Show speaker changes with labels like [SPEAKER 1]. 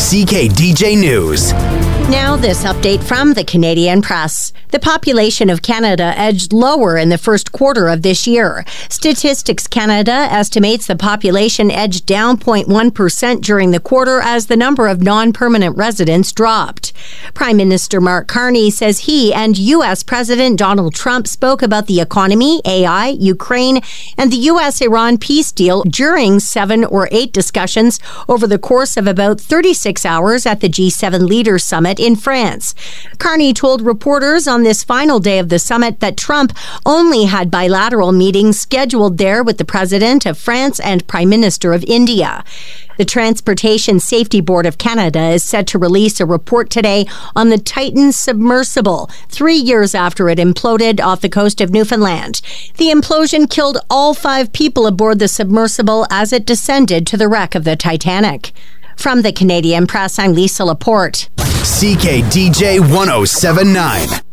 [SPEAKER 1] CKDJ News.
[SPEAKER 2] Now this update from the Canadian Press. The population of Canada edged lower in the first quarter of this year. Statistics Canada estimates the population edged down 0.1% during the quarter as the number of non-permanent residents dropped. Prime Minister Mark Carney says he and U.S. President Donald Trump spoke about the economy, AI, Ukraine, and the U.S.-Iran peace deal during 7 or 8 discussions over the course of about 36 hours at the G7 Leaders Summit in France. Carney told reporters on this final day of the summit that Trump only had bilateral meetings scheduled there with the President of France and Prime Minister of India. The Transportation Safety Board of Canada is set to release a report today on the Titan submersible, 3 years after it imploded off the coast of Newfoundland. The implosion killed all 5 people aboard the submersible as it descended to the wreck of the Titanic. From the Canadian Press, I'm Lisa Laporte.
[SPEAKER 1] CKDJ 1079.